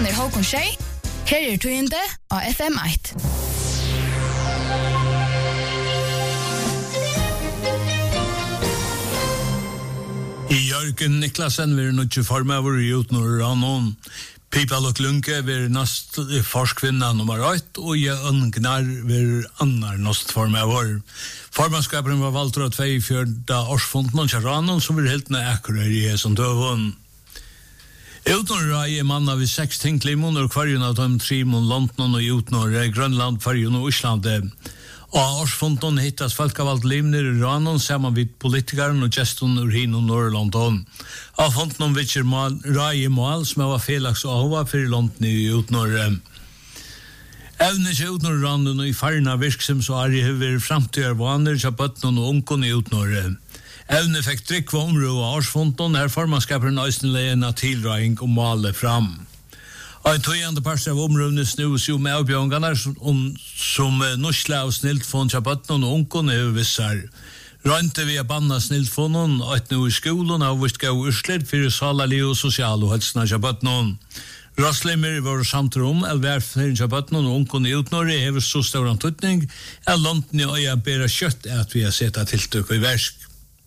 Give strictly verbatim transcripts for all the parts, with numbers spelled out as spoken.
Klokkan er halvkon tjei. Her er tøyende av F M eitt. Jørgen Niklasen vil nødje formøver i utnår Ranon. Pipa Lok Lunke vil nast forskvinna nummer ett, og jeg øngnar vil annar nast formøver. Formannskaperen var valgt av tveifjørda årsfonden til Ranon, som vil helt ned akkurat i som døvun. Utnår er manna ved seks tinglimon, og kvarjen av dem trimon London og utnår er Grønland, Färjön og Islande. Og årsfonden hittas folkevalgt livner i Ranon sammen vid politikeren og gesten ur hin og Norrlandon. Av fonden vitser Rai Mål som var felaks og hova for London i utnåre. Evne til utnåre Ranon og i farna virksomhet så er i høver framtøyer vaner til bøtten og ungen i utnåre. Evne fikk drikk var området av årsfonden her formannskaperen Øystenleien av tilrøying og male fram. Og en tøyende parster av områdene snus jo med avbjørngarna som, som norsla og sniltfond til bøtten og ungen er vissar. Rønte vi a banna sniltfonden og et nu i skolen har vist gav urslet for salalig og sosial og helsna til bøtten. Røslimer var samtrom av hverfyrin til bøtten og ungen i utnåre hever så stor antutning at London i øya bera kjøtt at vi har sett tiltøk i versk.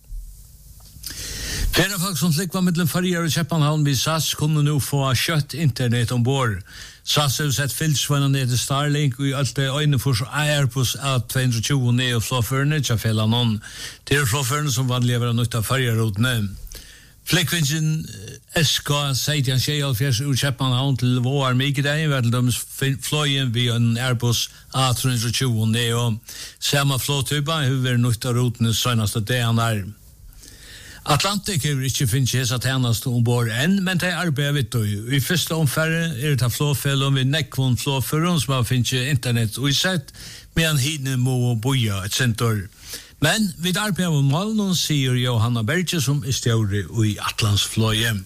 Flere folk som slik var mellom Färjö og Kjeppanhavn vid S A S kunne nå få kjøtt internet ombord. S A S har sett fylsvannet ned til Starlink og i alt det øyne for Airbus A to tjue ned og flåførene til Felanon. Det er flåførene som vanlig var nødt av Färjö-rotene. Flikkvinsjen S K seksten tjuehalvfjerds ur Kjeppanhavn til vår Mikedei var til deres fløyen via en Airbus A to tjue ned og samme flåtypa har vært nødt av rotene sønnaste dagen der. Atlantic har ikke finnet hesa tjenest ombord enn, men det arbeider vidt og i første omfærre er det flåfellen ved Nekvon flåføren som har finnet internett uisett, medan hidene må boja et senter. Men vi arbeider om målen, sier Johanna Berge som er stjåre i Atlantsfløye.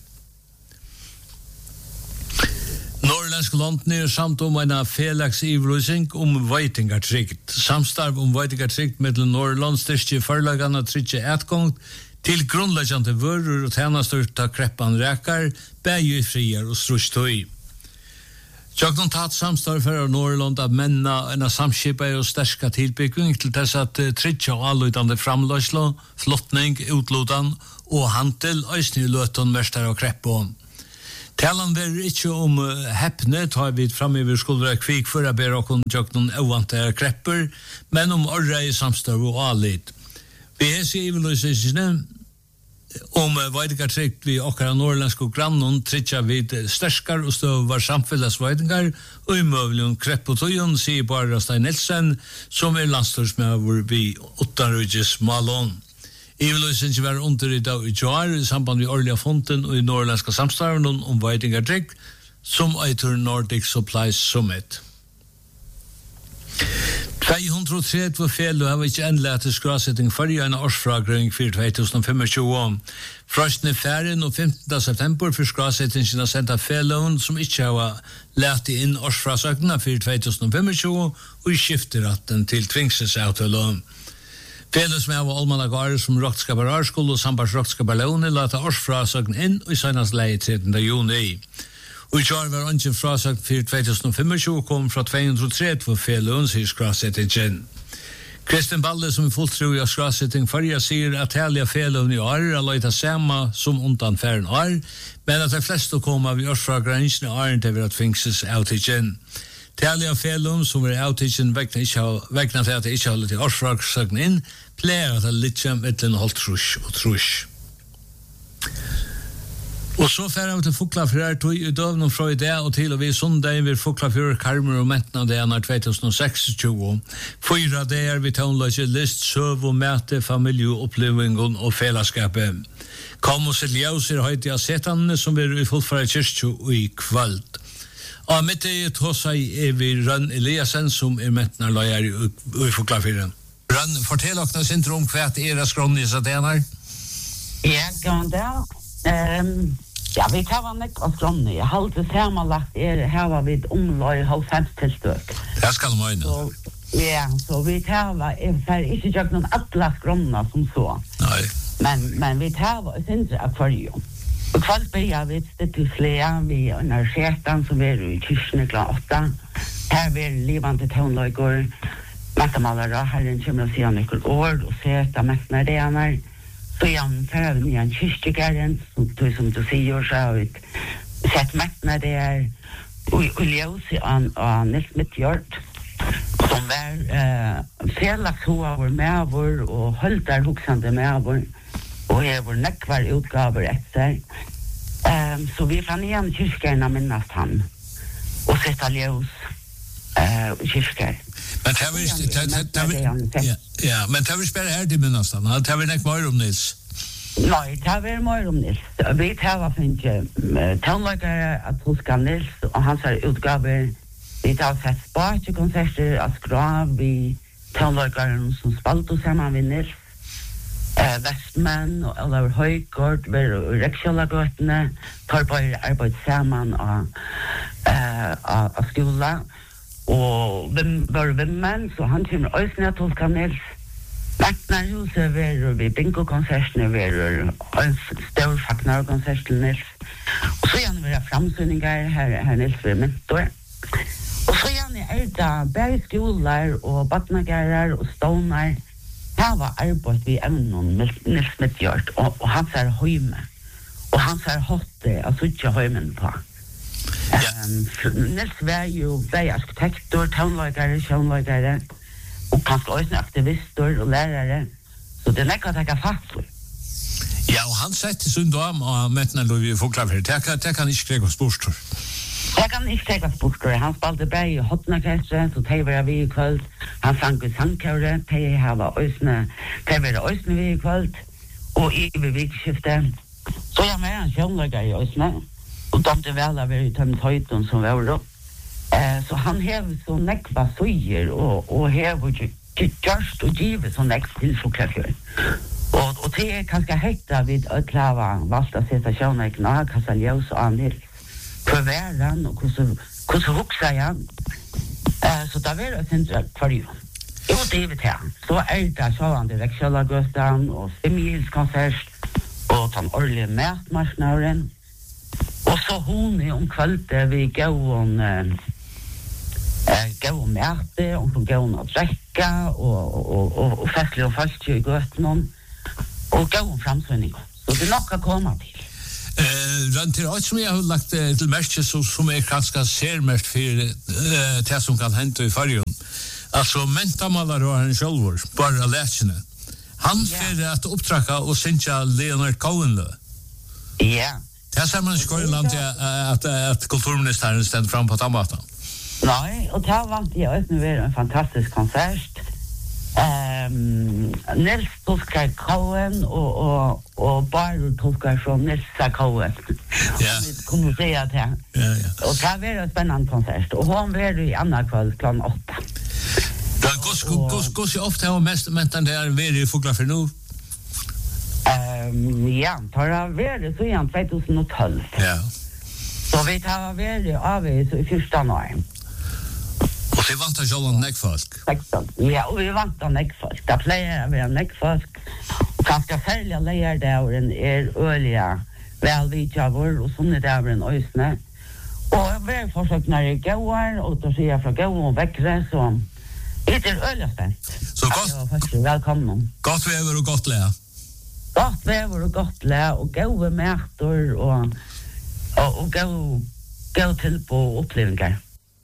Norrländsk London er samt om en felaks ivrusing om veitingartrykt. Samstarv om veitingartrykt mellom Norrlands styrke forlagene trykje etgångt til grunnleggjande vörur og tjenestyrta kreppan rekar, bægju i friar og strustøy. Jøgnon tatt samstarv for Norrland av menna en av samskipa og sterska tilbygging til dess at tridja og allutande framløslo, flottning, utlodan og handel øysni løton mestar og kreppon. Talan ver ikkje om heppne, tar vi framiver skuldra kvik for å bæra okon jøgnon ovante krepper, men om orra i samstarv og alit. Vi har sett iveløsene om veitingartrykt vi okkara norrlandske grannon tritja vid sterskar og støvar samfellasveitingar og i møvelen krepp og tøyen, sier bare Stein Nielsen, som er landstorsmøver vi Ottarudjes Malon. Iveløsene var under i dag i Joar i samband med årlige fonden og i norrlandske samstarven om veitingartrykt, som eitur Nordic Supply Summit. tvåhundratrettio fel har vi ikke endelig til skrasetting forrige en årsfragrøring for tjuetusen tjuefem. Frøsten er ferien og femtende september for skrasettingen har sendt av felån som ikke har lært inn årsfrasøkene for tjuetusen tjuefem og i skifteretten til tvingsesavtalen. Felån som er av Almanagare som roktskaper Arskol og Sambars roktskaper Leone lata årsfrasøkene inn og i senest leie trettende juni. Og i kjær var ønsken frasagt for tjuetusen tjuefem kom fra tvåhundratrettio felån, sier skrasettingen. Kristin Balle, som er fullt tro i skrasetting forrige, sier at hellige felån i år er løyta samme som undan færen år, men at de fleste kommer vi årsfra grensen i åren til vi har tvingses avtidgen. Hellige felån som er avtidgen vegna til at det ikke holder til årsfra grensen inn, pleier at det litt kjem etter en holdt trus og trus. Og så færer vi til Fuglafjør tog i døvn fra i dag og til og vi sundag vil Fuglafjør karmer og mentna det er tjuetusen seksogtjue. Fyra det er vi tånløse list, søv og mæte, familieopplevingen og fellesskapet. Kom og sitt ljøs er høyt i asetane som vi er i fullfara kyrkju i kvöld. Og mitt i tåsa er vi Rønn Eliasen som er mentna løyer i Fuglafjør. Rønn, fortell okna sin om hva er skrån i satenar? Ja, kan det. Um, ja, vi tar var nekk av skrånne. Jeg halte samanlagt er her var vi omløy halvfems tilstøk. Det skal man øyne. Ja, så vi tar var, jeg ikke gjør noen atla skrånne som så. Nei. Men, men vi tar var sindre av kvarjon. Og kvalt börjar vi ett till flera vi när sketan som är i kyrkan klockan åtta. Här är levande tonlöjgor. Matamalare har en kommer att se några år och se att mästna det är så jag för ni en kyrkogården som du som du säger så ut. Sett mästna det är och ljus an an Nilsmithjord som var eh felaks hovar med vår och hålltar huxande med vår och är vår näckvar utgaver efter. Ehm så vi fann igen kyrkan minnas han och sätta ljus eh kyrkan. Men det var ja, ja, men det var spela här det minnas han. Det var näck mer om Nils. Nej, det var mer om Nils. Vi tar finke tonläggare att huska Nils och hans utgaver. Vi tar sett spart konserter att skra vi tonläggaren som spalt och samman med Nils. Eh Westman och Oliver Höjgård var Rexjolagötene tar bara arbete samman och eh av skolan. Og vem var vem men så han kommer ösna att tolka Nils. Vaknar huset var vi bingo konserterna var en stor faknar konsert till Nils. Och så gärna vara framsynningar här här Nils var mentor. Och så gärna är det bergskolor och badnagarar och stonar. Här var arbete vi ämnen Nils Smithjord och, och han är höjme. Och han är hotte att sucha höjmen på. Um, Nils var ju bäj arkitektor, tonläggare, sjönläggare och kanske också aktivister och lärare. Så det är näka att ta fatt. Ja, och han sätter sin dam och mättna då vi får klar det kan det kan inte skriva sportor. Jag kan inte skriva sportor. Han spelade bäj och hotnakester så det var vi i kväll. Han sang i sangköre, det här var ösne, det var ösne vi i kväll och i vikskiftet. Så jag med en sjönläggare i ösne. Och de det väl var ju tömt höjden som var då. Eh så han har så näckva söjer och och har ju just och givet så näck till så klart. Och och det är kanske hetta vid att klara vasta sätta sjön i kna kassa ljus och andel. För världen och hur så hur så huxa jag. Eh så där var det sen för ju. Jo det vet jag. Så är det så han direkt själva Gustav och Emils konsert och han årliga mätmarsnaren. Och så hon är om kvällte vi går om eh går om märte och hon går om att dricka och och och och festliga och fast i gott någon och går om framsynning. Så det nocka komma till. Eh runt till att som jag har lagt till mest så som är ganska ser mest för eh det som kan hända i förrjun. Alltså mentamalare och han själv bara läsne. Han för att upptracka och synja Leonard Cohen. Ja. Det ser man i Skåland att att kulturministern ständ fram på Tamata. Nej, och det var inte jag nu är en fantastisk konsert. Ehm Nils tolkar Cohen och och och bara tolkar från Nils Cohen. Ja. Kommer du säga det? Ja, ja. Och det var en spännande konsert och hon var i andra kväll klockan åtta. Då går går går så ofta har mest mentan där är i Fåglar för nu. Ehm ja, tar jag väl så igen tjugotolv. Ja. Så vi tar väl av så i första maj. Och det vantar ju alla neckfolk. Ja, och vi vantar neckfolk. Det plejer vi neckfolk. Och ganska särliga lejer där en är öliga väl vid javor och såna där en ösne. Och vi har försökt när det går och då ser jag från gå och väckre så det är öliga spänt. Så gott. Välkommen. Gott väder och gott lä. Gott väder och gott lä och goda mätor och och och gå gå till på upplevelser.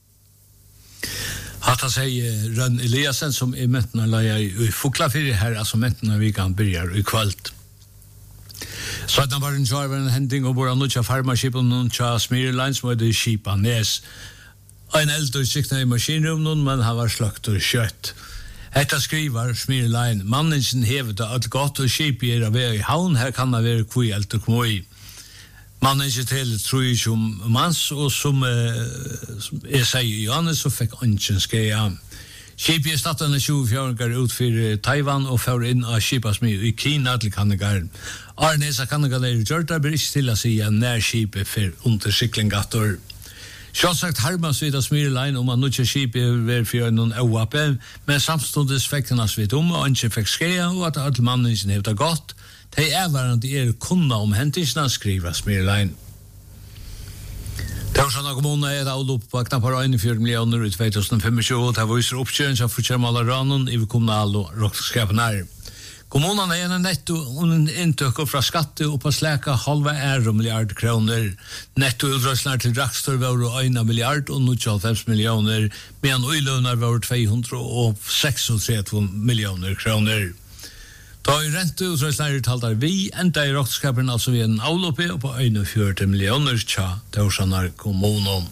Hatta säger Rönn Eliasen som är mättna lägger i Fåglafyr här alltså mättna vi kan börja i kvällt. Så att det var en driver en händing och våra nutja farmarskip och nutja Smirlines med det skipa näs. En äldre sikna i maskinrum någon men han var slakt och kött. Hetta skriver Smirline mannen hevde att gott och skip är av i havn här kan det vara kvui äldre kmoi. Mannen ikke til tror jeg som mans, og som jeg sier Johannes, så fikk ønsken skreia. Skipet er startet en tjue-fjordinger ut for Taiwan, og fører inn av skipasmid i Kina til Kannegaren. Arnesa Kannegaren Gjørta blir ikke til å si en nær skipet for undersiklingator. Sjålsagt harmas vid av Smirlein om at nødja skipet var for noen øvape, men samståndes fikk han oss vidt om, og ønsken fikk skreia, og at alle mannen ikke hevde godt, De ävarande er kunna om händelserna skrivas mer line. Torsjana kommuna er et avlopp på knappar einogfjøruti millioner i tjugohundratjúgu, det viser oppkjøring av fortjærmala ranen i kommunal og rockskapen her. Kommunen er en netto inntøk fra skatte og på släka halva ære milliard kroner. Netto utrøsler til Rakstor var en milliard og nittiofem millioner, medan uilønner var tvåhundrasextiotre millioner kroner. Da i rente utrøsler taltar vi, enda i rockskapen altså vi en avloppe og på einogfjøruti millioner tja Torsjana kommunen.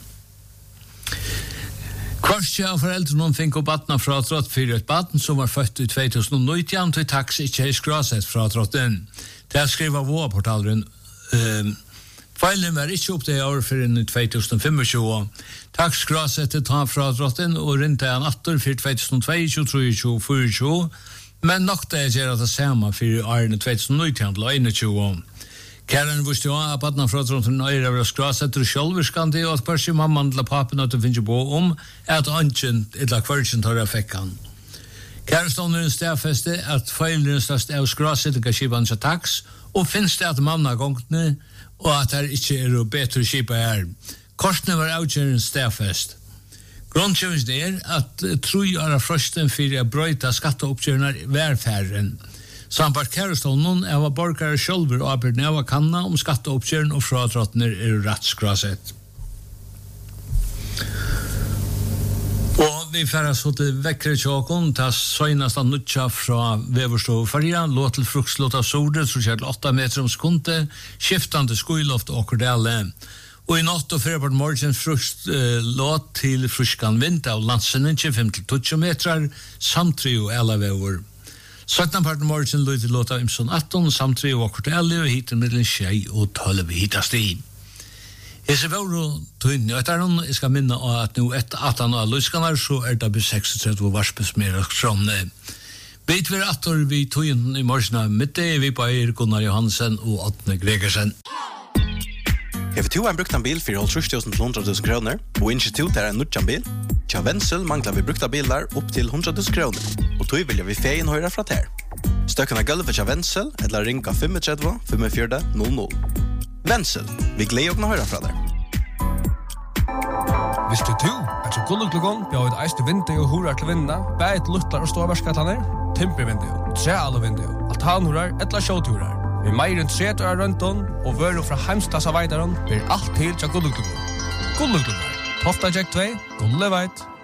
Kvarskja av foreldrene fikk opp batna fratrått for et baden som var født i tjugohundranitton til tax ikke er skrasett fratråtten. Det er skrivet av vårportalen. Uh, Feilen var ikke opp det år for i tjugohundratjúgu. Tax skrasettet ta fratråtten og rinte han atter for tjugohundratjúgu, tjugohundratjúgu, tjugohundratjúgu, men nok det er gjør det samme for årene tjugohundranitton til einogtjúgu. Kæren visste jo at badna fratråtten øyre var skrasetter og sjølverskande, og at hversi mamman til papen at du finner på om at ønsken eller hversen tar av fekkan. Kæren stående stedfeste at feileren størst av skrasetter skipan seg taks, og finnes det at mamna gongtene, og at det ikke er bedre skipa her. Korsene var avgjøren stedfest. Grunnkjøvens er at tru er frøsten for å brøyta skatteoppgjørende værfæren. Sampart kærestånden er av borgare sjølver og arbeidene av kanna om skatteoppgjøren og fratråttene er rettskrasett. Og vi færre så til vekkere tjåkon, ta søgnast av nutja fra Veverstov Farja, låt til frukslåt av Sorde, tror jeg til åtta meter om skunde, skiftande skuiloft og okordale. Og i natt og fredag morgen frukslåt til fruskan vind av landsen tjuefem til tjueto meter, samt trio elavever. Søttan parten morgen løy til låt av Imson atton, samt trio okordale og hit til middelen tjei og tølv hitast i. Jeg ser vore tøyne i øtterhånd, jeg skal minne at nå etter atan av løyskanar, så er det be seksogtretti varspes mer og kronne. Vet vi atter vi tøyne i morgen av middag, vi på eier Gunnar Johansen og Åtne Gregersen. Hever to en bruktan bil for halvtrus tusen til hundre tusen kroner, og institut er en nutjan bil. Tja Vensel manglar vi brukta bilar opp til hundre tusen kroner, og tog vilja vi feien høyra fra ter. Støkken av gulvet tja Vensel, eller ringa fem tre fem fem fire null null. Vensel, vi gleder å høre fra deg. Visste du at så gulluglugon bjør et eiste vindu og horar til vinna, bæt luttlar og ståverskatlaner, timpervindu, trealvindu, altanhorar, etla sjåturar. Vi meir enn tretur av rønton, og vøru fra heimstassa veidaron, blir alt til tja gulluglugon. Gulluglugon, Tofta Jack två, Gulleveit.